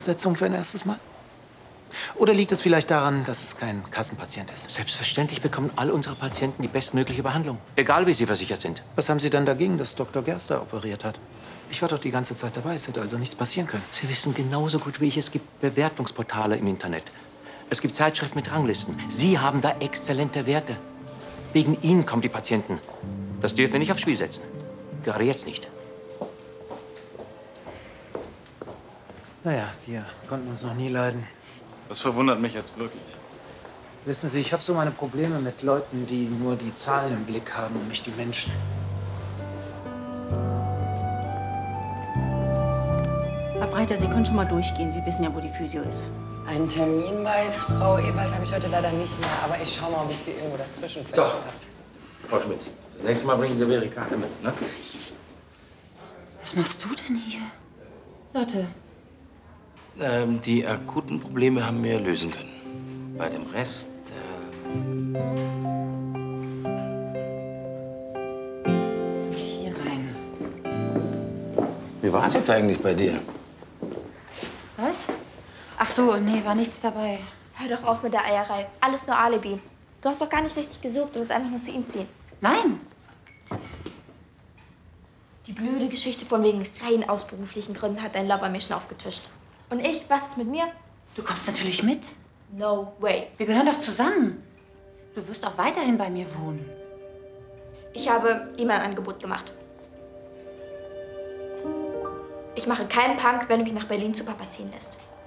Sitzung für ein erstes Mal? Oder liegt es vielleicht daran, dass es kein Kassenpatient ist? Selbstverständlich bekommen all unsere Patienten die bestmögliche Behandlung. Egal, wie sie versichert sind. Was haben Sie dann dagegen, dass Dr. Gerster operiert hat? Ich war doch die ganze Zeit dabei. Es hätte also nichts passieren können. Sie wissen genauso gut wie ich, es gibt Bewertungsportale im Internet. Es gibt Zeitschriften mit Ranglisten. Sie haben da exzellente Werte. Wegen Ihnen kommen die Patienten. Das dürfen wir nicht aufs Spiel setzen. Gerade jetzt nicht. Naja, wir konnten uns noch nie leiden. Das verwundert mich jetzt wirklich. Wissen Sie, ich habe so meine Probleme mit Leuten, die nur die Zahlen im Blick haben und nicht die Menschen. Herr Breiter, Sie können schon mal durchgehen. Sie wissen ja, wo die Physio ist. Einen Termin bei Frau Ewald habe ich heute leider nicht mehr, aber ich schaue mal, ob ich sie irgendwo dazwischen quetschen kann. Frau Schmitz, das nächste Mal bringen Sie mir Ihre Karte mit, ne? Was machst du denn hier? Lotte. Die akuten Probleme haben wir lösen können. Bei dem Rest, Soll ich hier rein? Wie war es jetzt eigentlich bei dir? Was? Ach so, nee, war nichts dabei. Hör doch auf mit der Eierei. Alles nur Alibi. Du hast doch gar nicht richtig gesucht. Du musst einfach nur zu ihm ziehen. Nein. Die blöde Geschichte von wegen rein aus beruflichen Gründen hat dein Lover mir schon aufgetischt. Und ich? Was ist mit mir? Du kommst natürlich mit. No way. Wir gehören doch zusammen. Du wirst auch weiterhin bei mir wohnen. Ich habe ihm ein Angebot gemacht. Ich mache keinen Punk, wenn du mich nach Berlin zu Papa ziehen lässt.